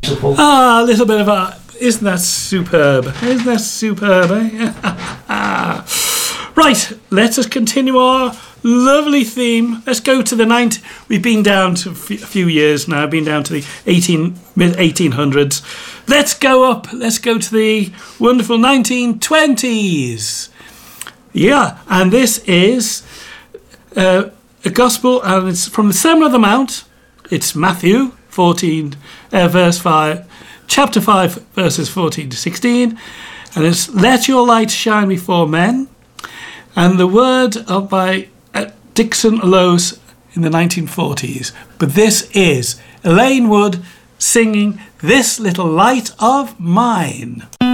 Ah, a little bit of a... Isn't that superb? Isn't that superb, eh? Right, let us continue our lovely theme. Let's go to the We've been down to a few years now. Been down to the mid-1800s. Let's go up. Let's go to the wonderful 1920s. Yeah, and this is a gospel, and it's from the Sermon on the Mount. It's Matthew 14, verse 5, chapter 5, verses 14 to 16. And it's, let your light shine before men. And the word of by Dixon Lowes in the 1940s. But this is Elaine Wood singing This Little Light of Mine.